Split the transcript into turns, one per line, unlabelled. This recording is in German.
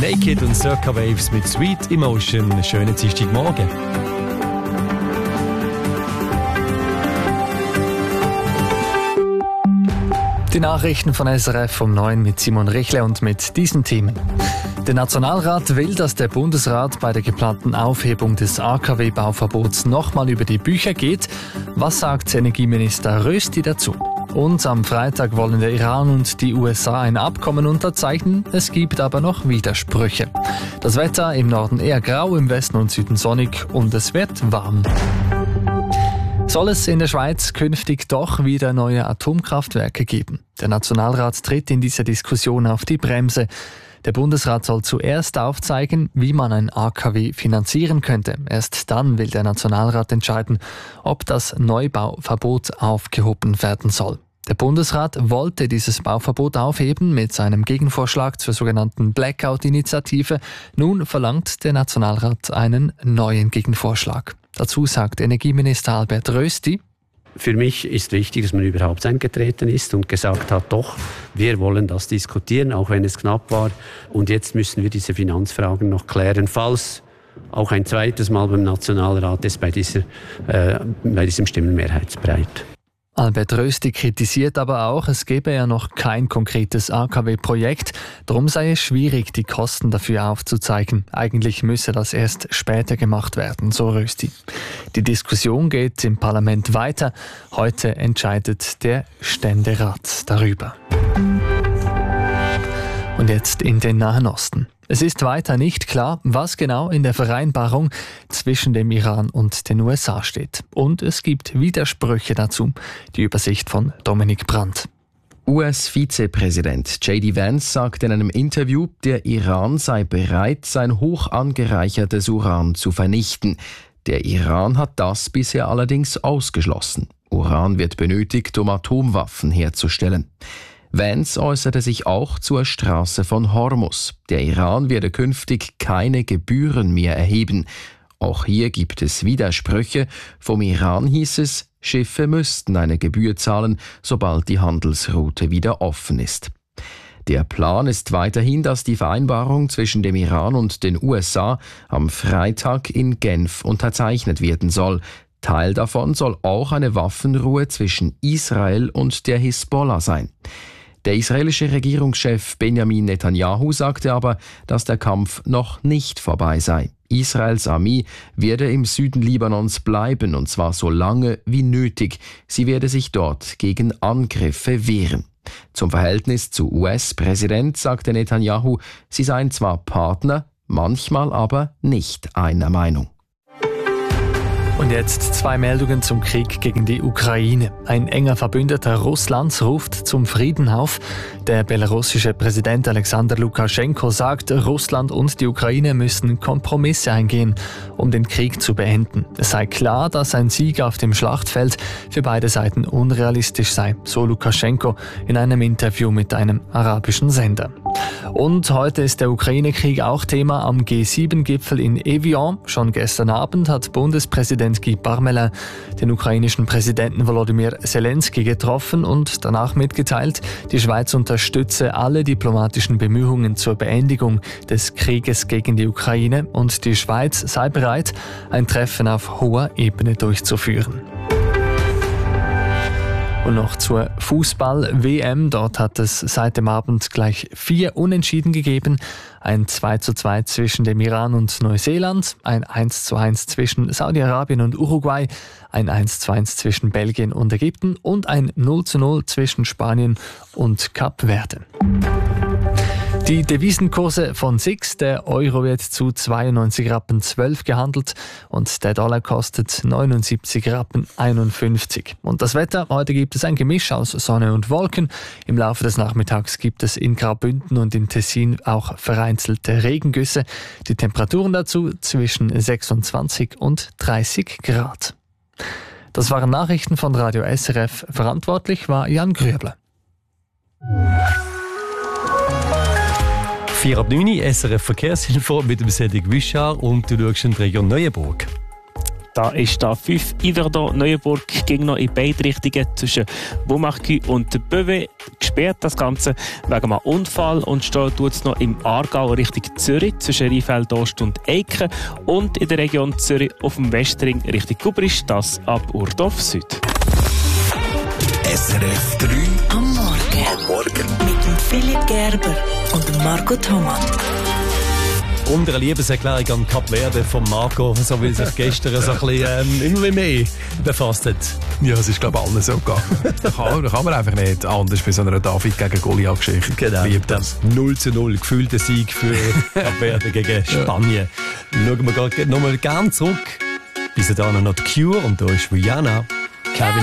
J-Kid und Circa Waves mit Sweet Emotion. Schönen Dienstagmorgen. Die Nachrichten von SRF um 9 mit Simon Richle und mit diesen Themen. Der Nationalrat will, dass der Bundesrat bei der geplanten Aufhebung des AKW-Bauverbots nochmal über die Bücher geht. Was sagt Energieminister Rösti dazu? Und am Freitag wollen der Iran und die USA ein Abkommen unterzeichnen. Es gibt aber noch Widersprüche. Das Wetter im Norden eher grau, im Westen und Süden sonnig und es wird warm. Soll es in der Schweiz künftig doch wieder neue Atomkraftwerke geben? Der Nationalrat tritt in dieser Diskussion auf die Bremse. Der Bundesrat soll zuerst aufzeigen, wie man ein AKW finanzieren könnte. Erst dann will der Nationalrat entscheiden, ob das Neubauverbot aufgehoben werden soll. Der Bundesrat wollte dieses Bauverbot aufheben mit seinem Gegenvorschlag zur sogenannten Blackout-Initiative. Nun verlangt der Nationalrat einen neuen Gegenvorschlag. Dazu sagt Energieminister Albert Rösti:
Für mich ist wichtig, dass man überhaupt eingetreten ist und gesagt hat, doch, wir wollen das diskutieren, auch wenn es knapp war. Und jetzt müssen wir diese Finanzfragen noch klären, falls auch ein zweites Mal beim Nationalrat ist bei diesem Stimmenmehrheitsbreit.
Albert Rösti kritisiert aber auch, es gebe ja noch kein konkretes AKW-Projekt. Darum sei es schwierig, die Kosten dafür aufzuzeigen. Eigentlich müsse das erst später gemacht werden, so Rösti. Die Diskussion geht im Parlament weiter. Heute entscheidet der Ständerat darüber. Und jetzt in den Nahen Osten. Es ist weiter nicht klar, was genau in der Vereinbarung zwischen dem Iran und den USA steht. Und es gibt Widersprüche dazu. Die Übersicht von Dominik Brandt.
US-Vizepräsident J.D. Vance sagt in einem Interview, der Iran sei bereit, sein hoch angereichertes Uran zu vernichten. Der Iran hat das bisher allerdings ausgeschlossen. Uran wird benötigt, um Atomwaffen herzustellen. Vance äußerte sich auch zur Straße von Hormuz. Der Iran werde künftig keine Gebühren mehr erheben. Auch hier gibt es Widersprüche. Vom Iran hieß es, Schiffe müssten eine Gebühr zahlen, sobald die Handelsroute wieder offen ist. Der Plan ist weiterhin, dass die Vereinbarung zwischen dem Iran und den USA am Freitag in Genf unterzeichnet werden soll. Teil davon soll auch eine Waffenruhe zwischen Israel und der Hisbollah sein. Der israelische Regierungschef Benjamin Netanyahu sagte aber, dass der Kampf noch nicht vorbei sei. Israels Armee werde im Süden Libanons bleiben, und zwar so lange wie nötig. Sie werde sich dort gegen Angriffe wehren. Zum Verhältnis zu US-Präsident sagte Netanyahu, sie seien zwar Partner, manchmal aber nicht einer Meinung.
Und jetzt 2 Meldungen zum Krieg gegen die Ukraine. Ein enger Verbündeter Russlands ruft zum Frieden auf. Der belarussische Präsident Alexander Lukaschenko sagt, Russland und die Ukraine müssen Kompromisse eingehen, um den Krieg zu beenden. Es sei klar, dass ein Sieg auf dem Schlachtfeld für beide Seiten unrealistisch sei, so Lukaschenko in einem Interview mit einem arabischen Sender. Und heute ist der Ukraine-Krieg auch Thema am G7-Gipfel in Evian. Schon gestern Abend hat Bundespräsident Guy Parmelin den ukrainischen Präsidenten Volodymyr Zelensky getroffen und danach mitgeteilt, die Schweiz unterstütze alle diplomatischen Bemühungen zur Beendigung des Krieges gegen die Ukraine und die Schweiz sei bereit, ein Treffen auf hoher Ebene durchzuführen. Und noch zur Fußball-WM. Dort hat es seit dem Abend gleich 4 Unentschieden gegeben. Ein 2:2 zwischen dem Iran und Neuseeland, ein 1:1 zwischen Saudi-Arabien und Uruguay, ein 1:1 zwischen Belgien und Ägypten und ein 0:0 zwischen Spanien und Kap Verde. Die Devisenkurse von SIX, der Euro wird zu 92,12 Rappen gehandelt und der Dollar kostet 79,51 Rappen. Und das Wetter, heute gibt es ein Gemisch aus Sonne und Wolken. Im Laufe des Nachmittags gibt es in Graubünden und im Tessin auch vereinzelte Regengüsse. Die Temperaturen dazu zwischen 26 und 30 Grad. Das waren Nachrichten von Radio SRF. Verantwortlich war Jan Grübler.
4:09 SRF Verkehrsinfo mit dem Cedric Wischar und du schaust in die Region Neuenburg. Da ist da 5 Yverdon Neuenburg ging noch in beide Richtungen zwischen Beaumarchais und Beauvais gesperrt, das Ganze wegen einem Unfall, und stehen tut es noch im Aargau Richtung Zürich zwischen Rheinfeld-Ost und Eiken und in der Region Zürich auf dem Westring Richtung Gubrisch, das ab Urdorf Süd.
SRF 3
am Morgen. Mit dem Philipp Gerber und dem Marco Thomann.
Und eine Liebeserklärung an Kap Verde von Marco, so wie sich gestern so ein bisschen immer mehr befasst hat.
Ja, es ist, glaube ich, allen so gegangen. Da kann man einfach nicht anders bei so einer David gegen Goliath-Geschichte.
Genau, das 0:0, gefühlter Sieg für Kap Verde gegen Spanien. Schauen wir nochmal gerne zurück. Bis dahin noch die Cure und da ist Rihanna. Kevin